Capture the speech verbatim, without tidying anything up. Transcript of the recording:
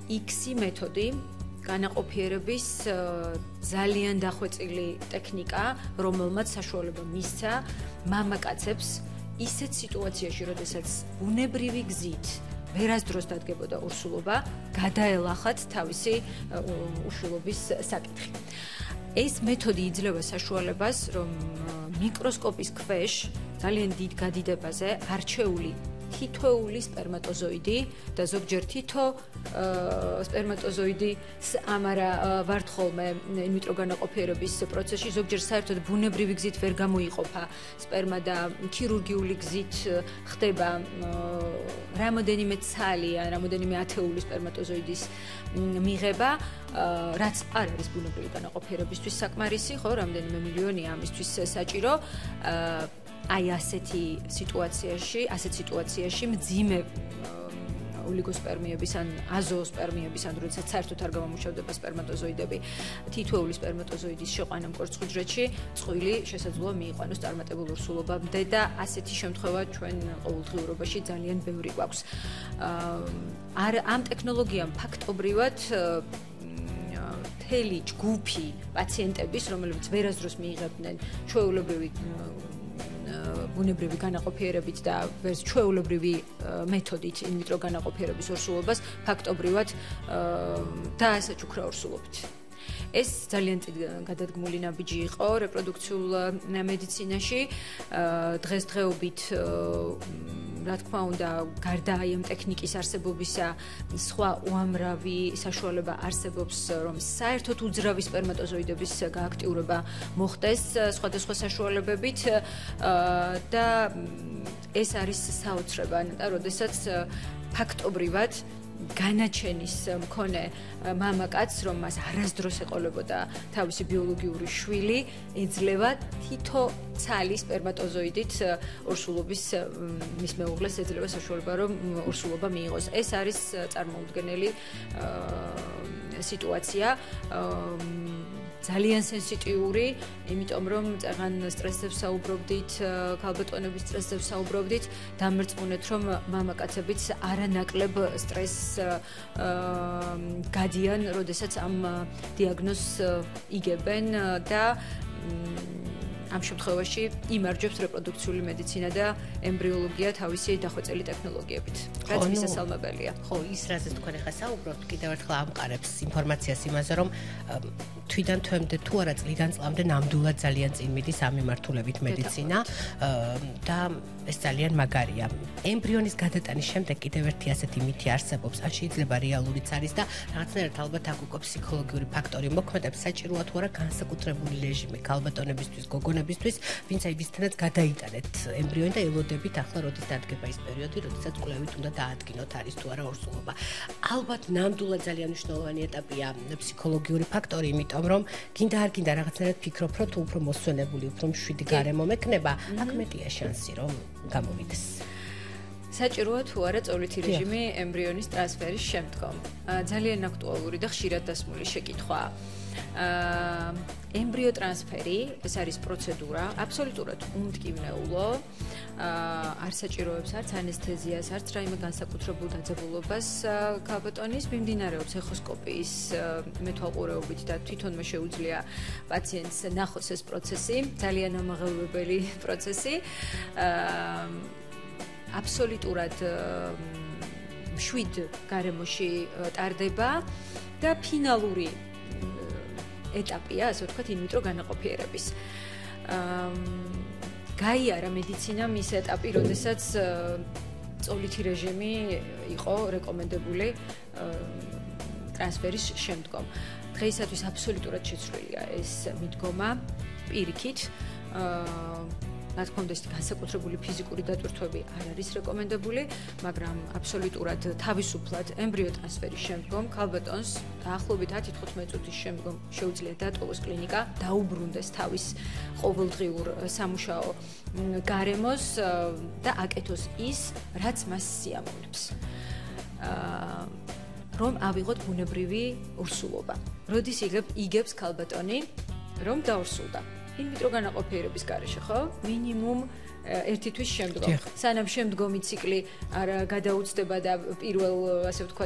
იქსი მეთოდი განაყოფიერების ძალიან დახვეწილი ტექნიკა, რომელმაც საშუალება მისცა მამაკაცებს ისეთ სიტუაციაში, როდესაც ბუნებრივი გზით ვერასდროს დადგებოდა ურსულობა, გადაელახათ თავისი უშვილობის საკითხი. ეს მეთოდი იძლევა საშუალებას, რომ მიკროსკოპის ქვეშ ძალიან დიდ გადიდებაზე არჩეული თითოეული სპერმატოზოიდი და ზოგჯერ თითო სპერმატოზოიდი ამარა ვართ ხოლმე ინვიტრო განაყოფიერების პროცესში, ზოგჯერ საერთოდ ბუნებრივი გზით ვერ გამოიყოფა სპერმა და ქირურგიული გზით ხდება რამოდენიმე ცალი ან რამოდენიმე ათეული სპერმატოზოიდის მიღება, რაც არ არის ბუნებრივი განაყოფიერებისთვის საკმარისი, ხო, რამდენიმე მილიონია ამისთვის საჭირო. აი ასეთი სიტუაციაში, ასეთ სიტუაციაში მძიმე ოლიგოსპერმიების ან აზოოსპერმიების ან როდესაც საერთოდ არ გამომუშავდება სპერმატოზოიდები, თითოეული სპერმატოზოიდის შეყვანა მკვერცხუჯრედში, წყვილი შესაძლოა მიიყვანოს წარმატებულ ურსულობამდე და ასეთი შემთხვევა ჩვენ ყოველდღიურობაში ძალიან ბევრი გვაქვს. არ ამ ტექნოლოგიამ ფაქტობრივად მთელი ჯგუფი პაციენტების, რომლებიც ვერასდროს მიიღებდნენ ჩვეულებრივი ბუნებრივი განაყოფიერებით და ჩვეულებრივი მეთოდით ინვიტრო განაყოფიერების ურსულობას ფაქტობრივად დაასაჩუქრა ურსულობით. ეს ძალიან წინ გადადგმული ნაბიჯი იყო რეპროდუქციულ მედიცინაში. დღესდღეობით რა თქმა უნდა, გარდა აი ამ ტექნიკის არსებობისა, სხვა უამრავი საშუალება არსებობს, რომ საერთოდ უძრავი სპერმატოზოიდების გააქტიურება მოხდეს სხვადასხვა საშუალებებით და ეს არის საოცრება, როდესაც ფაქტობრივად განაჩენის მქონე მამაკაცს, რომ მას არასდროს ეყოლებოდა თავისი ბიოლოგიური შვილი, ეძლევა თითო ცალი სპერმატოზოიდით ურსულობის მის მეუღლეს ეძლევა საშუალება, რომ ურსულობა მიიღოს. ეს არის წარმოუდგენელი სიტუაცია. ძალიან სენსიტიური, იმიტომ რომ წაღან სტრესებს საუბრობდით, ქალბატონების სტრესებს საუბრობდით, დამერწმუნეთ, რომ მამაკაცებიც არანაკლებ სტრესს გადიან, როდესაც ამ დიაგნოზს იგებენ და ამ შემთხვევაში იმარჯვებს რეპროდუქციული მედიცინა და ემბრიოლოგია თავისი დახვეწილი ტექნოლოგიებით. რაც მისასალმებელია. ხო, ის რაზეც თქვენ ახლა საუბრობთ, კიდევ ერთხელ ამყარებს ინფორმაციას იმაზე, რომ თვიდან თვემდე თუ არა წლიდან წლამდე ნამდვილად ძალიან წინ მიდის ამ მიმართულებით მედიცინა და ეს ძალიან მაგარია. ემბრიონის გადატანის შემდეგ კიდევ ერთი ასეთი მითი არსებობს, ან შეიძლება რეალურიც არის და რაღაცნაირად ალბათ აქ უკვე ფსიქოლოგიური ფაქტორი მოქმედებს, საჭიროა თუ არა განსაკუთრებული რეჟიმი ქალბატონებისთვის, გოგონებისთვის, ვინც აი ვისთანაც გადაიტანეთ ემბრიონი და ელოდებით ახლა როდის დადგება ის პერიოდი, როდესაც კვლევით უნდა დაადგინოთ არის თუ არა ურსულობა. ალბათ ნამდვილად ძალიან მნიშვნელოვანი ეტაპია ფსიქოლოგიური ფაქტორი, იმიტომ რომ გინდა არ გინდა რაღაცნაირად ფიქრობ, რომ თუ უფრო მოსვენებული, უფრო მშვიდი გარემო მექნება, აქ მეტია შანსი, რომ გამოვიდეს. საჭიროა თუ არა წოვლითი რეჟიმი ემბრიონის ტრანსფერის შემდგომ. ძალიან აქტუალური და ხშირად დასმული შეკითხვაა. ემბრიო ტრანსფერი, ეს არის პროცედურა, აბსოლუტურად უმტკივნეულო, არ საჭიროებს არც ანესთეზიას, არც რაიმე განსაკუთრებულ დაძაბულობას ქალბატონის, მიმდინარეობს ეხოსკოპიის მეთვალყურეობით და თვითონმა შეუძლია პაციენტს ნახოს ეს პროცესი, ძალიან ამაღელვებელი პროცესი. აბსოლუტურად მშვიდ გარემოში ტარდება და ფინალური ეტაპია, ასე ვთქვათ, ინვიტრო განაყოფიერების. გაიარა მედიცინამ ის ეტაპი, როდესაც წოვლითი რეჟიმი იყო რეკომენდებული ტრანსფერის შემდგომ. დღეისათვის აბსოლუტურად შეცვლილია ეს მიდგომა პირიქით. რა თქმა უნდა, განსაკუთრებული ფიზიკური დატვირთვები არ არის რეკომენდებული, მაგრამ აბსოლუტურად თავისუფლად ემბრიო ტრანსფერის შემდგომ ქალბატონს დაახლოებით ათი თხუთმეტი წუთის შემდგომ შეუძლია დატოვოს კლინიკა, დაუბრუნდეს თავის ყოველდღიურ სამუშაო გარემოს და აკეთოს ის, რაც მას სიამოვნებს. რომ ავიღოთ ბუნებრივი ურსულობა. როდის იგებს ქალბატონი, რომ დაურსულდა? ინვიტრო განაყოფიერების გარეშე, ხო? მინიმუმ ერთი თვის შემდგომ. სანამ შემდგომი ციკლი არ გადაუცდება და პირველ, ასე ვთქვათ,